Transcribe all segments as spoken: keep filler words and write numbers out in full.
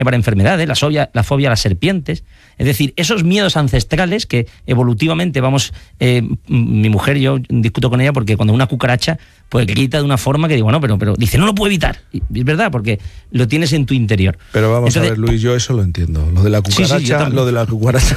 para enfermedades, la fobia, la fobia a las serpientes. Es decir, esos miedos ancestrales que evolutivamente vamos... Eh, mi mujer, yo discuto con ella porque cuando una cucaracha pues grita de una forma que digo, no, pero, pero dice, no lo puedo evitar. Y es verdad, porque lo tienes en tu interior. Pero vamos Entonces, a ver, Luis, yo eso lo entiendo. Lo de la cucaracha, sí, sí, lo de la cucaracha...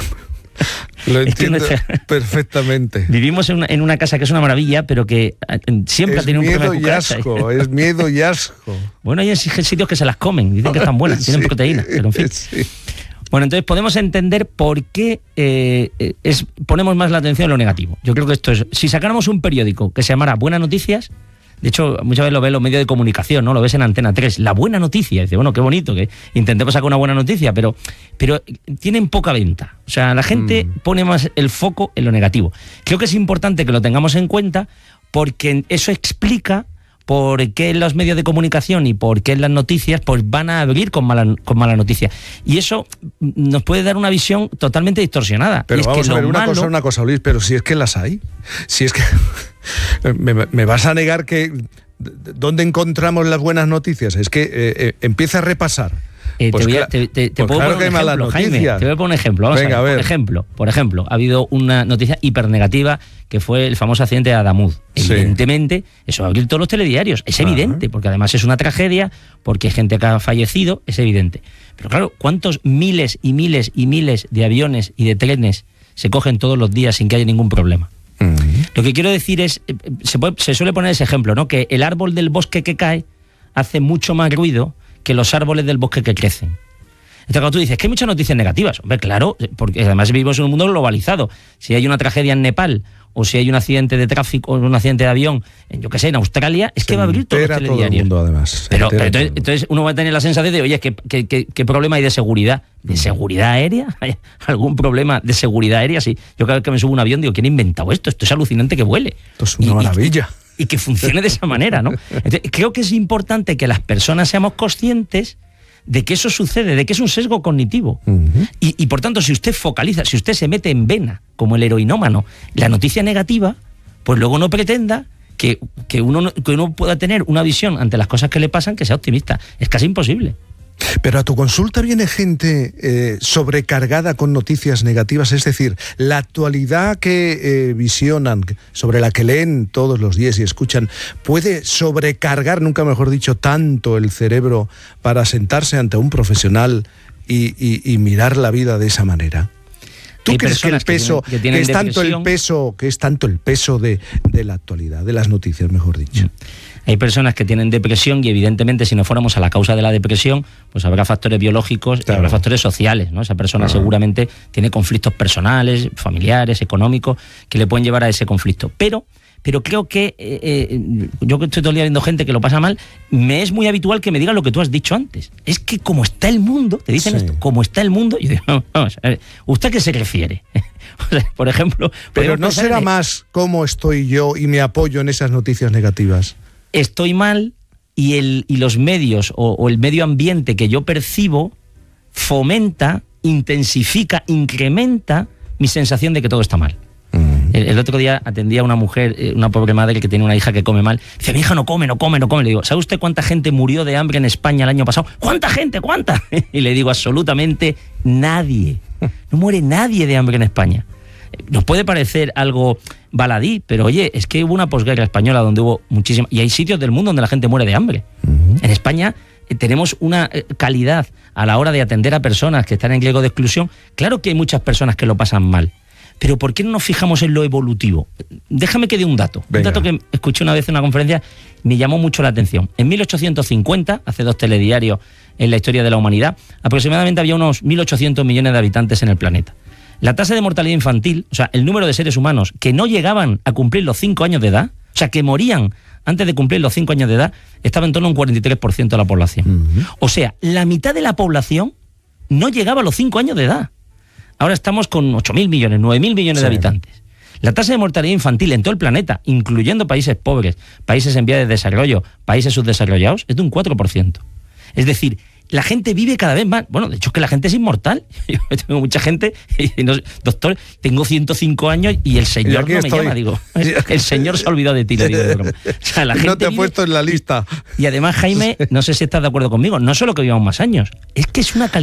Lo entiendo es que nuestra... perfectamente. Vivimos en una, en una casa que es una maravilla, pero que siempre es ha tenido un problema de cucaracha. Asco, es miedo y asco. Bueno, hay sitios que se las comen, dicen que están buenas, sí, tienen proteína, pero en fin. Sí. Bueno, entonces podemos entender por qué eh, es, ponemos más la atención en lo negativo. Yo creo que esto es... Si sacáramos un periódico que se llamara Buenas Noticias... De hecho, muchas veces lo ves en los medios de comunicación, ¿no? Lo ves en Antena tres. La buena noticia. Dice, bueno, qué bonito que intentemos sacar una buena noticia, pero, pero tienen poca venta. O sea, la gente mm. pone más el foco en lo negativo. Creo que es importante que lo tengamos en cuenta porque eso explica por qué en los medios de comunicación y por qué en las noticias pues van a abrir con mala, con mala noticia. Y eso nos puede dar una visión totalmente distorsionada. Pero y es vamos que a ver, lo una malo... cosa, una cosa, Luis, pero si es que las hay. Si es que... me, me vas a negar que... ¿Dónde encontramos las buenas noticias? Es que eh, eh, empieza a repasar. Eh, pues te voy a, cla- te, te, te pues puedo claro poner que un hay ejemplo, malas Jaime, noticias. te voy a poner un ejemplo. Vamos Venga, a ver, a ver. Por ejemplo, por ejemplo, ha habido una noticia hipernegativa que fue el famoso accidente de Adamud. Sí. Evidentemente, eso va a abrir todos los telediarios. Es evidente, Ajá. porque además es una tragedia, porque hay gente que ha fallecido, es evidente. Pero claro, ¿cuántos miles y miles y miles de aviones y de trenes se cogen todos los días sin que haya ningún problema? Uh-huh. Lo que quiero decir es, se, puede, se suele poner ese ejemplo, ¿no? Que el árbol del bosque que cae hace mucho más ruido que los árboles del bosque que crecen. Entonces, cuando tú dices que hay muchas noticias negativas, hombre, claro, porque además vivimos en un mundo globalizado. Si hay una tragedia en Nepal, o si hay un accidente de tráfico, o un accidente de avión, en, yo qué sé, en Australia, es Se que va a abrir todos los telediarios. Todo el mundo, además. Pero, pero entonces, entonces uno va a tener la sensación de, oye, ¿qué, qué, qué, qué problema hay de seguridad? ¿De seguridad aérea? ¿Hay algún problema de seguridad aérea? Sí. Yo cada vez que me subo a un avión digo, ¿quién ha inventado esto? Esto es alucinante que vuele. Esto es una y, maravilla. Y, y que funcione de esa manera, ¿no? Entonces, creo que es importante que las personas seamos conscientes de que eso sucede, de que es un sesgo cognitivo. Uh-huh. Y, y por tanto, si usted focaliza, si usted se mete en vena, como el heroinómano, la noticia negativa, pues luego no pretenda que, que, uno, que uno pueda tener una visión ante las cosas que le pasan que sea optimista. Es casi imposible. Pero a tu consulta viene gente eh, sobrecargada con noticias negativas, es decir, la actualidad que eh, visionan, sobre la que leen todos los días y escuchan, ¿puede sobrecargar, nunca mejor dicho, tanto el cerebro para sentarse ante un profesional y, y, y mirar la vida de esa manera? ¿Tú Hay crees que el peso, que, tienen, que, tienen que es tanto el peso, que es tanto el peso de, de la actualidad, de las noticias, mejor dicho? Hay personas que tienen depresión y evidentemente si no fuéramos a la causa de la depresión, pues habrá factores biológicos, claro. y habrá factores sociales, ¿no? Esa persona claro. seguramente tiene conflictos personales, familiares, económicos, que le pueden llevar a ese conflicto. Pero, pero creo que eh, eh, yo que estoy todo el día viendo gente que lo pasa mal, me es muy habitual que me digan lo que tú has dicho antes. Es que como está el mundo, te dicen sí. esto, como está el mundo, y yo digo, vamos, vamos a ver, ¿usted a qué se refiere? O sea, por ejemplo... Pero no será en... más cómo estoy yo y me apoyo en esas noticias negativas. Estoy mal y, el, y los medios o, o el medio ambiente que yo percibo fomenta, intensifica, incrementa mi sensación de que todo está mal. Mm. El, el otro día atendía a una mujer, una pobre madre que tiene una hija que come mal. Dice, mi hija no come, no come, no come. Le digo, ¿sabe usted cuánta gente murió de hambre en España el año pasado? ¿Cuánta gente? ¿Cuánta? Y le digo, absolutamente nadie. No muere nadie de hambre en España. Nos puede parecer algo baladí, pero oye, es que hubo una posguerra española donde hubo muchísima... Y hay sitios del mundo donde la gente muere de hambre. Uh-huh. En España eh, tenemos una eh, calidad a la hora de atender a personas que están en riesgo de exclusión. Claro que hay muchas personas que lo pasan mal, pero ¿por qué no nos fijamos en lo evolutivo? Déjame que dé un dato. Venga. Un dato que escuché una vez en una conferencia, me llamó mucho la atención. En mil ochocientos cincuenta, hace dos telediarios en la historia de la humanidad, aproximadamente había unos mil ochocientos millones de habitantes en el planeta. La tasa de mortalidad infantil, o sea, el número de seres humanos que no llegaban a cumplir los cinco años de edad, o sea, que morían antes de cumplir los cinco años de edad, estaba en torno a un cuarenta y tres por ciento de la población. Uh-huh. O sea, la mitad de la población no llegaba a los cinco años de edad. Ahora estamos con ocho mil millones, nueve mil millones sí. de habitantes. La tasa de mortalidad infantil en todo el planeta, incluyendo países pobres, países en vías de desarrollo, países subdesarrollados, es de un cuatro por ciento. Es decir, la gente vive cada vez más. Bueno, de hecho es que la gente es inmortal. Yo tengo mucha gente, y no, doctor, tengo ciento cinco años y el señor y no estoy. me llama. Digo, el señor se ha olvidado de ti, le digo de broma. O sea, la gente no te ha vive, puesto en la lista. Y además, Jaime, no sé si estás de acuerdo conmigo, no solo que vivamos más años, es que es una calidad